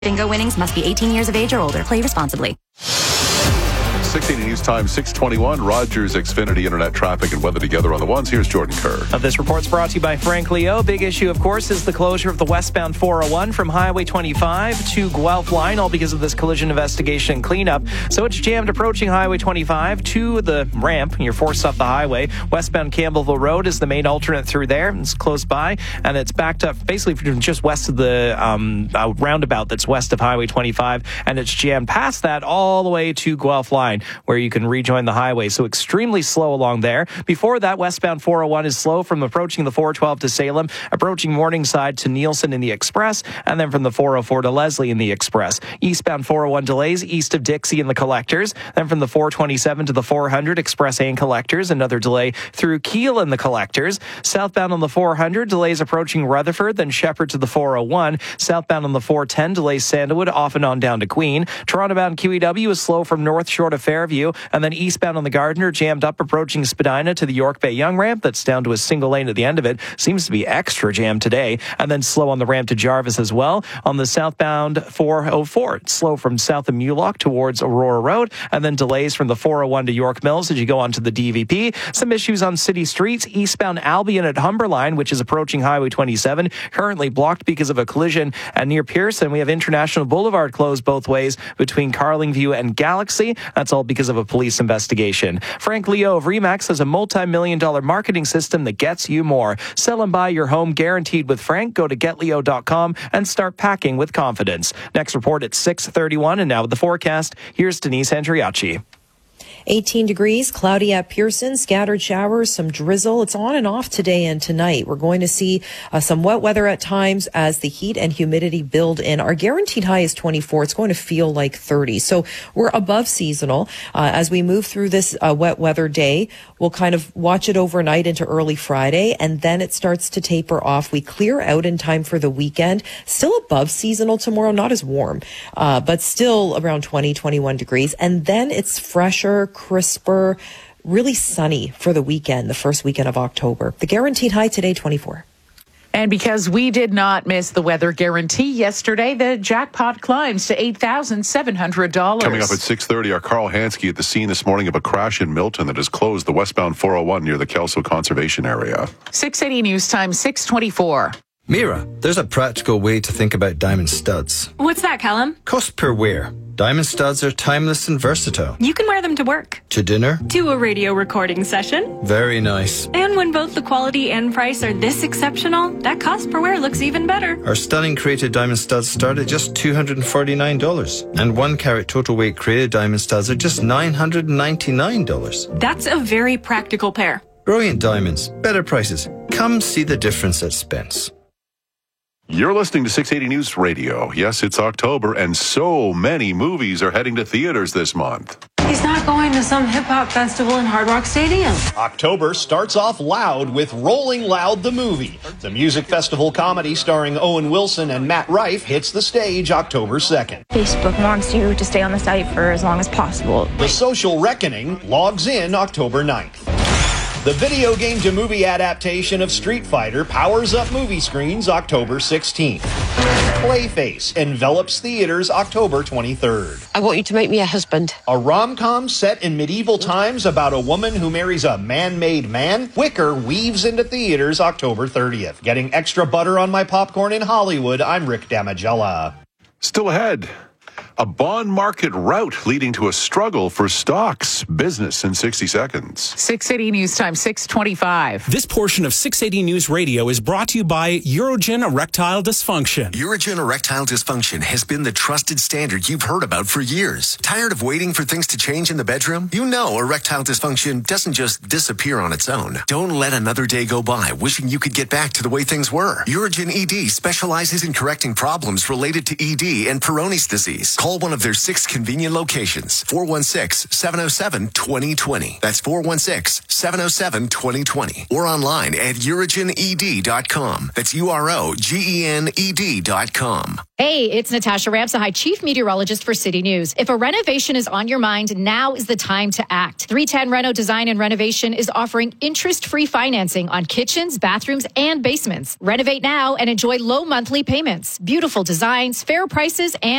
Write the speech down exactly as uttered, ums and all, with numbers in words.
Bingo winnings must be eighteen years of age or older. Play responsibly. six eighty News Time, six twenty-one. Rogers, Xfinity, Internet traffic and weather together on the ones. Here's Jordan Kerr. Uh, this report's brought to you by Frank Leo. Big issue, of course, is the closure of the westbound four oh one from Highway twenty-five to Guelph line, all because of this collision investigation and cleanup. So it's jammed approaching Highway twenty-five to the ramp. You're forced off the highway. Westbound Campbellville Road is the main alternate through there. It's close by, and it's backed up basically just west of the um, uh, roundabout that's west of Highway twenty-five, and it's jammed past that all the way to Guelph line, where you can rejoin the highway. So extremely slow along there. Before that, westbound four oh one is slow from approaching the four twelve to Salem, approaching Morningside to Nielsen in the Express, and then from the four oh four to Leslie in the Express. Eastbound four oh one delays east of Dixie in the Collectors, then from the four twenty-seven to the four hundred Express and Collectors, another delay through Kiel in the Collectors. Southbound on the four hundred, delays approaching Rutherford, then Shepherd to the four oh one. Southbound on the four ten, delays Sandalwood off and on down to Queen. Toronto-bound Q E W is slow from North Shore to Fairview, and then eastbound on the Gardiner, jammed up approaching Spadina to the York Bay Yonge ramp. That's down to a single lane at the end of it. Seems to be extra jammed today. And then slow on the ramp to Jarvis as well. On the southbound four oh four, it's slow from south of Mulock towards Aurora Road, and then delays from the four oh one to York Mills as you go onto the D V P. Some issues on city streets. Eastbound Albion at Humberline, which is approaching Highway twenty-seven, currently blocked because of a collision. And near Pearson, we have International Boulevard closed both ways between Carlingview and Galaxy. That's all because of a police investigation. Frank Leo of Remax has a multi-million dollar marketing system that gets you more. Sell and buy your home guaranteed with Frank. Go to get leo dot com and start packing with confidence. Next report at six thirty-one, and now with the forecast, here's Denise Andriacci. eighteen degrees, cloudy at Pearson, scattered showers, some drizzle. It's on and off today and tonight. We're going to see uh, some wet weather at times as the heat and humidity build in. Our guaranteed high is twenty-four. It's going to feel like thirty. So we're above seasonal. Uh, as we move through this uh, wet weather day, we'll kind of watch it overnight into early Friday, and then it starts to taper off. We clear out in time for the weekend. Still above seasonal tomorrow, not as warm, uh, but still around twenty, twenty-one degrees. And then it's fresher, crisper, really sunny for the weekend, the first weekend of October. The guaranteed high today, twenty-four. And because we did not miss the weather guarantee yesterday, the jackpot climbs to eight thousand seven hundred dollars. Coming up at six thirty, our Carl Hansky at the scene this morning of a crash in Milton that has closed the westbound four oh one near the Kelso Conservation Area. six eighty News Time, six twenty-four. Mira, there's a practical way to think about diamond studs. What's that, Callum? Cost per wear. Diamond studs are timeless and versatile. You can wear them to work. To dinner. To a radio recording session. Very nice. And when both the quality and price are this exceptional, that cost per wear looks even better. Our stunning created diamond studs start at just two hundred forty-nine dollars. And one carat total weight created diamond studs are just nine hundred ninety-nine dollars. That's a very practical pair. Brilliant diamonds. Better prices. Come see the difference at Spence. You're listening to six eighty News Radio. Yes, it's October, and so many movies are heading to theaters this month. He's not going to some hip-hop festival in Hard Rock Stadium. October starts off loud with Rolling Loud the Movie. The music festival comedy starring Owen Wilson and Matt Rife hits the stage October second. Facebook wants you to stay on the site for as long as possible. The Social Reckoning logs in October ninth. The video game to movie adaptation of Street Fighter powers up movie screens October sixteenth. Clayface envelops theaters October twenty-third. I want you to make me a husband. A rom-com set in medieval times about a woman who marries a man-made man. Wicker weaves into theaters October thirtieth. Getting extra butter on my popcorn in Hollywood, I'm Rick Damagella. Still ahead, a bond market rout leading to a struggle for stocks. Business in sixty seconds. six eighty News Time, six twenty-five. This portion of six eighty News Radio is brought to you by Urogen Erectile Dysfunction. Urogen Erectile Dysfunction has been the trusted standard you've heard about for years. Tired of waiting for things to change in the bedroom? You know erectile dysfunction doesn't just disappear on its own. Don't let another day go by wishing you could get back to the way things were. Urogen E D specializes in correcting problems related to E D and Peyronie's disease. Call Call one of their six convenient locations. four one six, seven oh seven, two oh two oh. That's four one six, seven oh seven, two oh two oh. Or online at Urigen E D dot com. That's U R O G E N E D dot com. Hey, it's Natasha Ramsahigh, Chief Meteorologist for City News. If a renovation is on your mind, now is the time to act. three ten Reno Design and Renovation is offering interest-free financing on kitchens, bathrooms, and basements. Renovate now and enjoy low monthly payments, beautiful designs, fair prices, and